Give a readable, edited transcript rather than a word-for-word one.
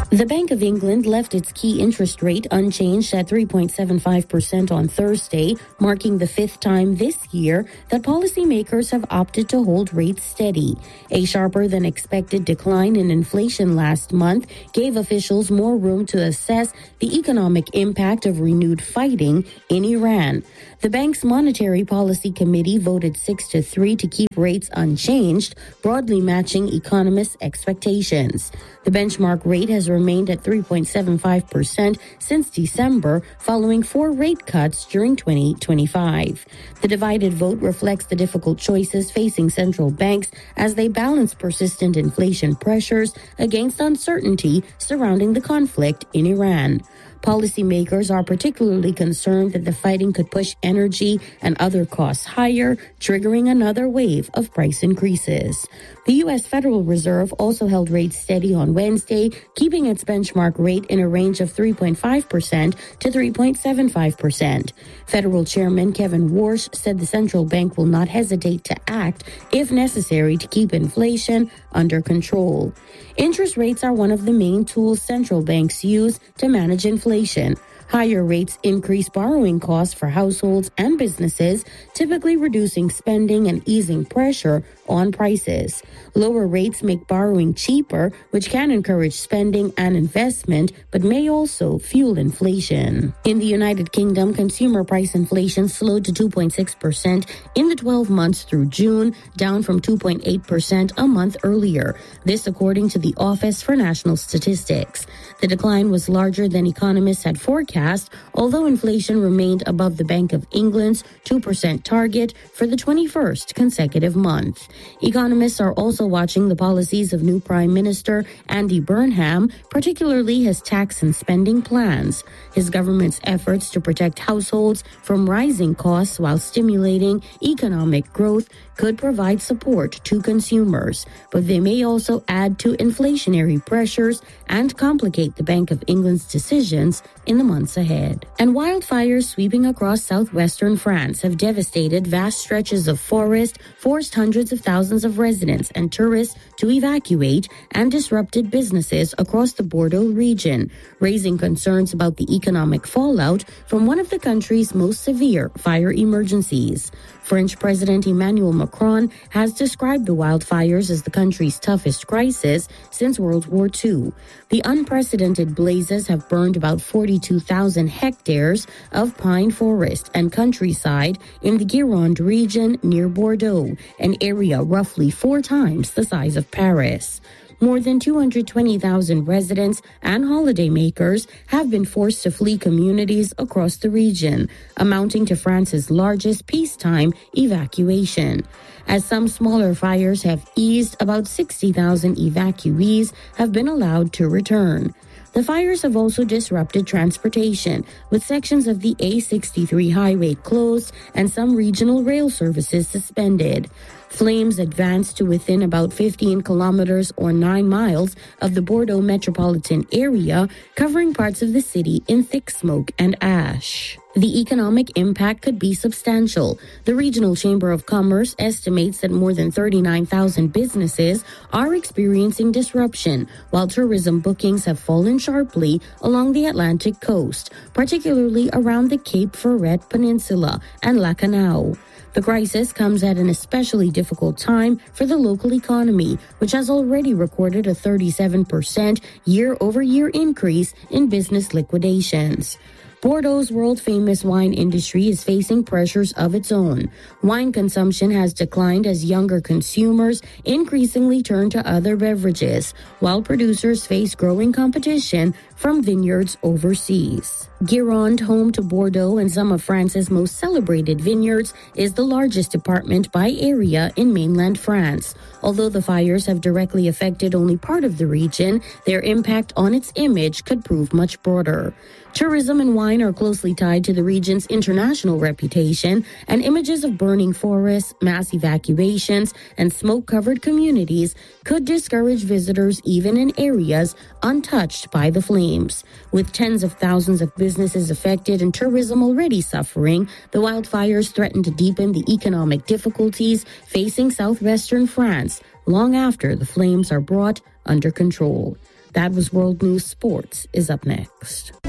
The Bank of England left its key interest rate unchanged at 3.75% on Thursday, marking the fifth time this year that policymakers have opted to hold rates steady. A sharper than expected decline in inflation last month gave officials more room to assess the economic impact of renewed fighting in Iran. The bank's Monetary Policy Committee voted 6-3 to keep rates unchanged, broadly matching economists' expectations. The benchmark rate has remained at 3.75% since December, following 4 rate cuts during 2025. The divided vote reflects the difficult choices facing central banks as they balance persistent inflation pressures against uncertainty surrounding the conflict in Iran. Policymakers are particularly concerned that the fighting could push energy and other costs higher, triggering another wave of price increases. The U.S. Federal Reserve also held rates steady on Wednesday, keeping its benchmark rate in a range of 3.5% to 3.75%. Federal Chairman Kevin Warsh said the central bank will not hesitate to act if necessary to keep inflation under control. Interest rates are one of the main tools central banks use to manage inflation. Higher rates increase borrowing costs for households and businesses, typically reducing spending and easing pressure on prices. Lower rates make borrowing cheaper, which can encourage spending and investment, but may also fuel inflation. In the United Kingdom, consumer price inflation slowed to 2.6% in the 12 months through June, down from 2.8% a month earlier. This according to the Office for National Statistics. The decline was larger than economists had forecast, although inflation remained above the Bank of England's 2% target for the 21st consecutive month. Economists are also watching the policies of new Prime Minister Andy Burnham, particularly his tax and spending plans. His government's efforts to protect households from rising costs while stimulating economic growth could provide support to consumers, but they may also add to inflationary pressures and complicate the Bank of England's decisions in the months ahead. And wildfires sweeping across southwestern France have devastated vast stretches of forest, forced hundreds of thousands of residents and tourists to evacuate, and disrupted businesses across the Bordeaux region, raising concerns about the economic fallout from one of the country's most severe fire emergencies. French President Emmanuel Macron has described the wildfires as the country's toughest crisis since World War II. The unprecedented blazes have burned about 42,000 hectares of pine forest and countryside in the Gironde region near Bordeaux, an area roughly 4 times the size of Paris. More than 220,000 residents and holidaymakers have been forced to flee communities across the region, amounting to France's largest peacetime evacuation. As some smaller fires have eased, about 60,000 evacuees have been allowed to return. The fires have also disrupted transportation, with sections of the A63 highway closed and some regional rail services suspended. Flames advanced to within about 15 kilometers or 9 miles of the Bordeaux metropolitan area, covering parts of the city in thick smoke and ash. The economic impact could be substantial. The Regional Chamber of Commerce estimates that more than 39,000 businesses are experiencing disruption, while tourism bookings have fallen sharply along the Atlantic coast, particularly around the Cape Ferret Peninsula and Lacanau. The crisis comes at an especially difficult time for the local economy, which has already recorded a 37% year-over-year increase in business liquidations. Bordeaux's world-famous wine industry is facing pressures of its own. Wine consumption has declined as younger consumers increasingly turn to other beverages, while producers face growing competition from vineyards overseas. Gironde, home to Bordeaux and some of France's most celebrated vineyards, is the largest department by area in mainland France. Although the fires have directly affected only part of the region, their impact on its image could prove much broader. Tourism and wine are closely tied to the region's international reputation, and images of burning forests, mass evacuations, and smoke-covered communities could discourage visitors even in areas untouched by the flames. With tens of thousands of businesses affected and tourism already suffering, the wildfires threaten to deepen the economic difficulties facing southwestern France long after the flames are brought under control. That was World News. Sports is up next.